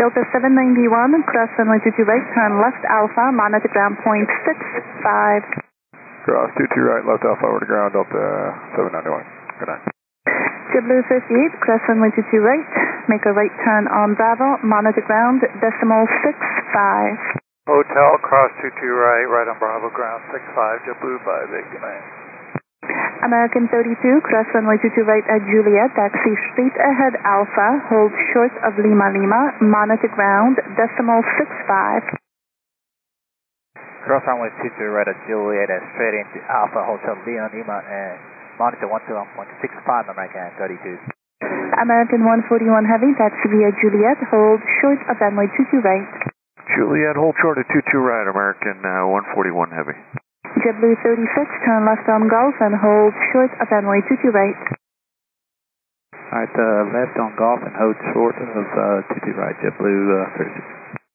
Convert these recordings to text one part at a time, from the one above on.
Delta 791, cross runway 22 right, turn left Alpha, monitor ground point 65. Cross 22 right, left Alpha over to ground, Delta 791. Good night. JetBlue 58, cross runway 22 right, make a right turn on Bravo, monitor ground, decimal 65. Hotel, cross 22 right, right on Bravo, ground 65, JetBlue 58, good night. American 32, cross runway 22 right at Juliet, taxi straight ahead Alpha, hold short of Lima Lima, monitor ground, decimal 65. Cross runway 22 right at Juliet and straight into Alpha, Hotel Lima Lima and monitor 121.65, American 32. American 141 heavy, taxi via Juliet, hold short of runway 22 right. Juliet, hold short at 22 right, American 141 heavy. JetBlue 36, turn left on Gulf and hold short of runway 22 right. Alright, left on Gulf and hold short of 22 right, JetBlue 36.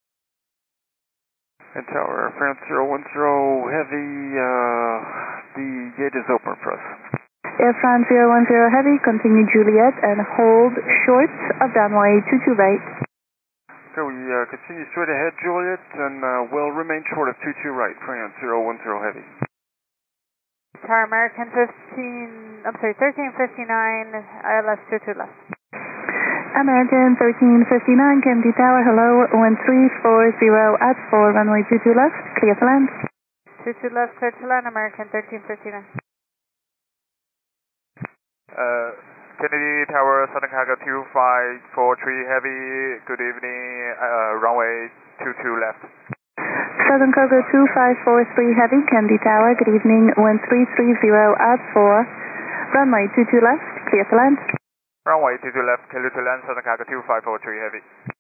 And Tower, France 010 heavy, the gate is open for us. Air France 010 heavy, continue Juliet and hold short of runway 22 right. Okay, we continue straight ahead, Juliet, and will remain short of 22 right, France 010 heavy. Tower American 1359, ILS 22 left. American 1359, Kennedy Tower, hello, 1340 at 4, runway 22 left, clear to land. 22 left, clear to land, American 1359. Kennedy Tower, Southern Cargo 2543 heavy, good evening, runway 22 left. Southern Cargo 2543 heavy, Kennedy Tower, good evening, 1330 at 4, runway 22 left, clear to land. Runway 22 left, clear to land, Southern Cargo 2543 heavy.